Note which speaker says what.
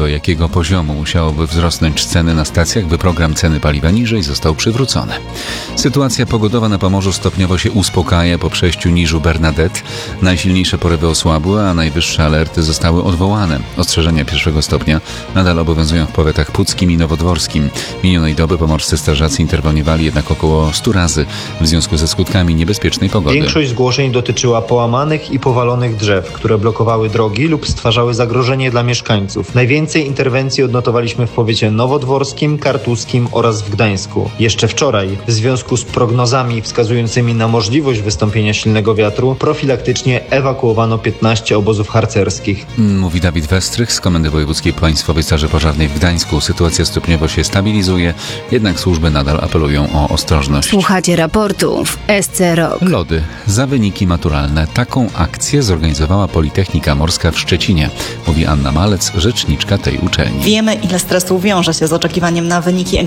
Speaker 1: do jakiego poziomu musiałoby wzrosnąć ceny na stacjach, by program ceny paliwa niżej został przywrócony. Sytuacja pogodowa na Pomorzu stopniowo się uspokaja po przejściu niżu Bernadette. Najsilniejsze porywy osłabły, a najwyższe alerty zostały odwołane. Ostrzeżenia pierwszego stopnia nadal obowiązują w powiatach puckim i nowodworskim. Minionej doby pomorscy strażacy interweniowali jednak około 100 razy w związku ze skutkami niebezpiecznej pogody.
Speaker 2: Większość zgłoszeń dotyczyła połamanych i powalonych drzew, które blokowały drogi lub stwarzały zagrożenie dla mieszkańców. Najwięcej interwencji odnotowaliśmy w powiecie nowodworskim, kartuskim oraz w Gdańsku. Jeszcze wczoraj, w związku z prognozami wskazującymi na możliwość wystąpienia silnego wiatru, profilaktycznie ewakuowano 15 obozów harcerskich.
Speaker 1: Mówi Dawid Westrych z Komendy Wojewódzkiej Państwowej Straży Pożarnej w Gdańsku. Sytuacja stopniowo się stabilizuje, jednak służby nadal apelują o ostrożność.
Speaker 3: Słuchacie raportu w SC Rok.
Speaker 1: Lody za wyniki maturalne. Taką akcję zorganizowała Politechnika Morska w Szczecinie, mówi Anna Malec, rzeczniczka tej uczelni.
Speaker 4: Wiemy, ile stresu wiąże się z oczekiwaniem na wyniki